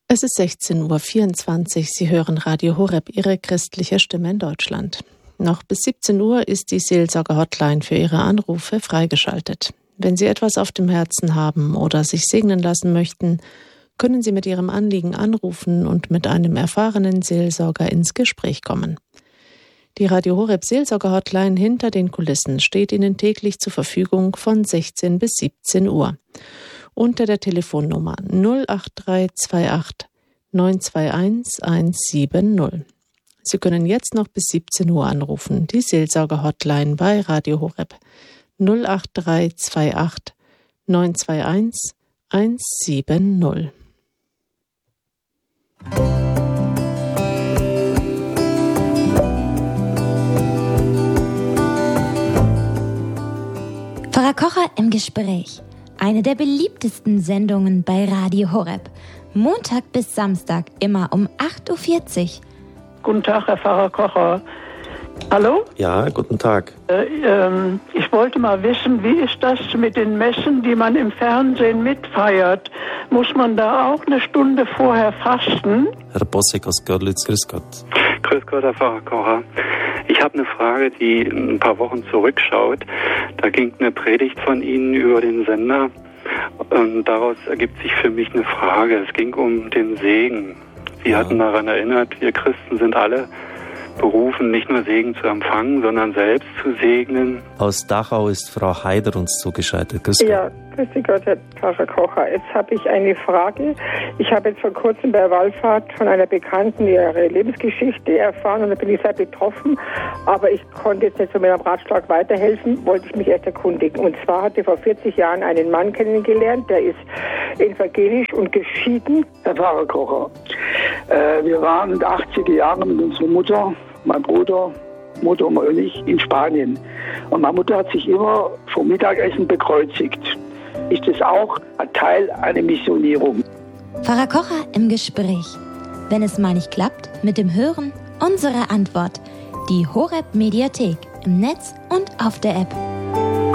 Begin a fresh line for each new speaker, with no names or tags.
Es ist 16.24 Uhr. Sie hören Radio Horeb, Ihre christliche Stimme in Deutschland. Noch bis 17 Uhr ist die Seelsorger-Hotline für Ihre Anrufe freigeschaltet. Wenn Sie etwas auf dem Herzen haben oder sich segnen lassen möchten, können Sie mit Ihrem Anliegen anrufen und mit einem erfahrenen Seelsorger ins Gespräch kommen. Die Radio Horeb Seelsorger-Hotline hinter den Kulissen steht Ihnen täglich zur Verfügung von 16 bis 17 Uhr. Unter der Telefonnummer 08328 921 170. Sie können jetzt noch bis 17 Uhr anrufen, die Seelsorger-Hotline bei Radio Horeb 08328 921 170.
Pfarrer Kocher im Gespräch. Eine der beliebtesten Sendungen bei Radio Horeb. Montag bis Samstag, immer um 8.40 Uhr.
Guten Tag, Herr Pfarrer Kocher. Hallo?
Ja, guten Tag.
Ich wollte mal wissen, wie ist das mit den Messen, die man im Fernsehen mitfeiert? Muss man da auch eine Stunde vorher fasten?
Herr Bossek aus Görlitz, grüß Gott.
Grüß Gott, Herr Pfarrer Kocher. Ich habe eine Frage, die ein paar Wochen zurückschaut. Da ging eine Predigt von Ihnen über den Sender und daraus ergibt sich für mich eine Frage. Es ging um den Segen. Sie hatten daran erinnert, wir Christen sind alle berufen, nicht nur Segen zu empfangen, sondern selbst zu segnen.
Aus Dachau ist Frau Heider uns zugeschaltet. Grüß Gott.
Ja, grüß Gott, Herr Pfarrer Kocher. Jetzt habe ich eine Frage. Ich habe jetzt vor kurzem bei Wallfahrt von einer Bekannten ihre Lebensgeschichte erfahren und da bin ich sehr betroffen, aber ich konnte jetzt nicht so mit einem Ratschlag weiterhelfen, wollte ich mich erst erkundigen. Und zwar hatte vor 40 Jahren einen Mann kennengelernt, der ist evangelisch und geschieden.
Herr Pfarrer Kocher, wir waren in den 80er Jahren mit unserer Mutter, mein Bruder, Mutter und ich in Spanien. Und meine Mutter hat sich immer vom Mittagessen bekreuzigt. Ist das auch ein Teil einer Missionierung?
Pfarrer Kocher im Gespräch. Wenn es mal nicht klappt, mit dem Hören, unsere Antwort. Die Horeb Mediathek im Netz und auf der App.